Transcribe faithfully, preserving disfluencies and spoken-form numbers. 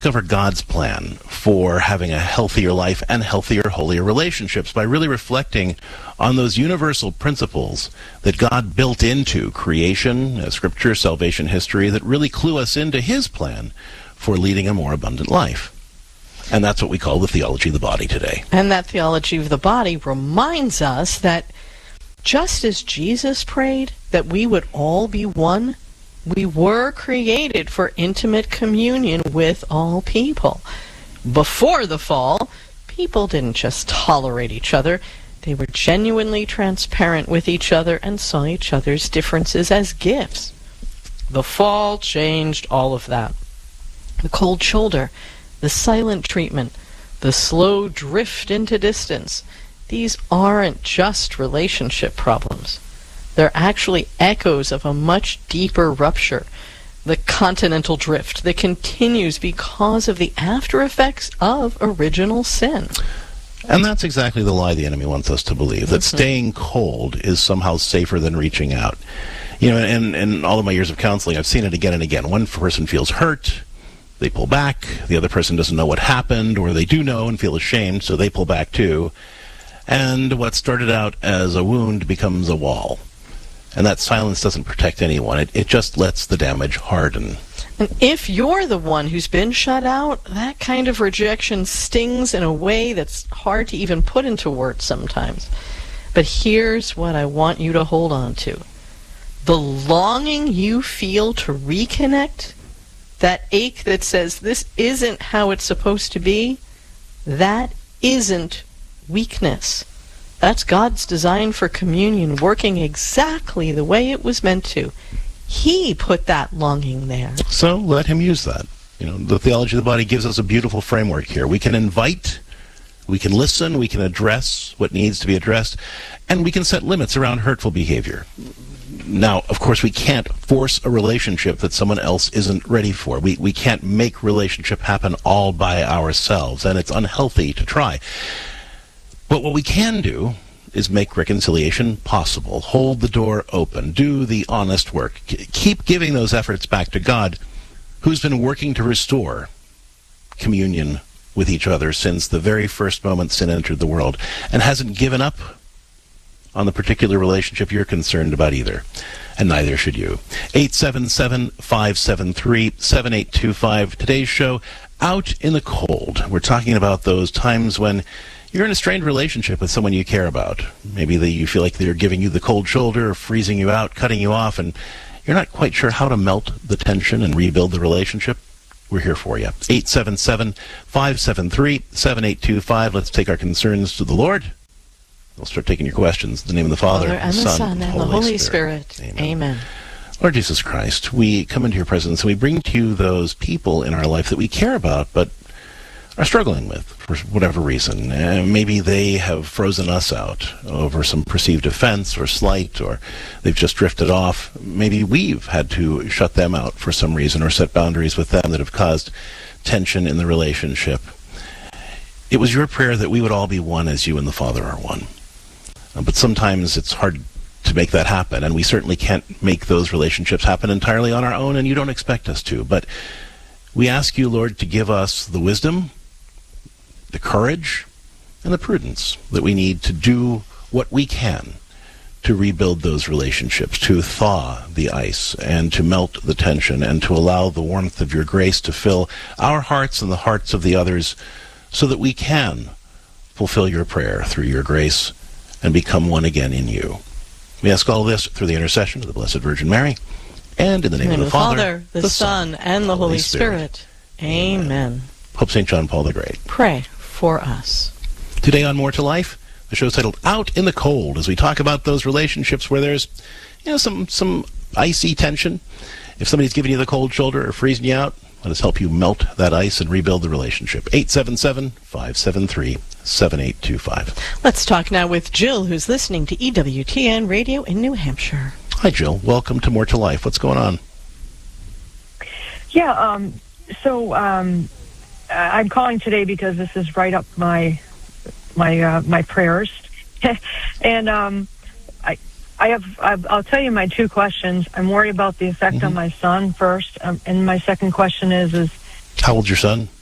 discover God's plan for having a healthier life and healthier, holier relationships by really reflecting on those universal principles that God built into creation, uh, scripture, salvation history, that really clue us into his plan for leading a more abundant life. And that's what we call the theology of the body today. And that theology of the body reminds us that just as Jesus prayed that we would all be one, we were created for intimate communion with all people. Before the fall, people didn't just tolerate each other. They were genuinely transparent with each other and saw each other's differences as gifts. The fall changed all of that. The cold shoulder, the silent treatment, the slow drift into distance, these aren't just relationship problems. They're actually echoes of a much deeper rupture, the continental drift that continues because of the after effects of original sin. And that's exactly the lie the enemy wants us to believe, that mm-hmm. staying cold is somehow safer than reaching out. You know, in, in all of my years of counseling, I've seen it again and again. One person feels hurt, they pull back. The other person doesn't know what happened, or they do know and feel ashamed, so they pull back too. And what started out as a wound becomes a wall. And that silence doesn't protect anyone. It, it just lets the damage harden. And if you're the one who's been shut out, that kind of rejection stings in a way that's hard to even put into words sometimes. But here's what I want you to hold on to. The longing you feel to reconnect, that ache that says this isn't how it's supposed to be, that isn't weakness. That's God's design for communion, working exactly the way it was meant to. He put that longing there. So let him use that. You know, the theology of the body gives us a beautiful framework here. We can invite, we can listen, we can address what needs to be addressed, and we can set limits around hurtful behavior. Now, of course, we can't force a relationship that someone else isn't ready for. We we can't make relationship happen all by ourselves, and it's unhealthy to try. But what we can do is make reconciliation possible. Hold the door open. Do the honest work. Keep giving those efforts back to God, who's been working to restore communion with each other since the very first moment sin entered the world, and hasn't given up on the particular relationship you're concerned about either. And neither should you. eight seven seven, five seven three, seven eight two five. Today's show, Out in the Cold. We're talking about those times when you're in a strained relationship with someone you care about. Maybe they, you feel like they're giving you the cold shoulder, or freezing you out, cutting you off, and you're not quite sure how to melt the tension and rebuild the relationship. We're here for you. eight seven seven, five seven three, seven eight two five. Let's take our concerns to the Lord. We'll start taking your questions. In the name of the Father, Father and the Son, Son, and Holy the Holy Spirit. Spirit. Amen. Amen. Lord Jesus Christ, we come into your presence and we bring to you those people in our life that we care about, but are struggling with for whatever reason. Uh, maybe they have frozen us out over some perceived offense or slight, or they've just drifted off. Maybe we've had to shut them out for some reason or set boundaries with them that have caused tension in the relationship. It was your prayer that we would all be one as you and the Father are one. Uh, but sometimes it's hard to make that happen, and we certainly can't make those relationships happen entirely on our own, and you don't expect us to. But we ask you, Lord, to give us the wisdom, the courage, and the prudence that we need to do what we can to rebuild those relationships, to thaw the ice, and to melt the tension, and to allow the warmth of your grace to fill our hearts and the hearts of the others, so that we can fulfill your prayer through your grace and become one again in you. We ask all this through the intercession of the Blessed Virgin Mary, and in the name, in the name of the Father, Father, the, the Son, and the Holy Spirit. Spirit. Amen. Amen. Pope Saint John Paul the Great, pray for us. Today on More to Life, the show's titled Out in the Cold, as we talk about those relationships where there's, you know, some, some icy tension. If somebody's giving you the cold shoulder or freezing you out, let us help you melt that ice and rebuild the relationship. eight seven seven, five seven three, seven eight two five. Let's talk now with Jill, who's listening to E W T N Radio in New Hampshire. Hi, Jill. Welcome to More to Life. What's going on? Yeah, um, so um, I'm calling today because this is right up my my uh, my prayers, and um, I I have I've, I'll tell you my two questions. I'm worried about the effect mm-hmm. on my son first, um, and my second question is is How old's your son?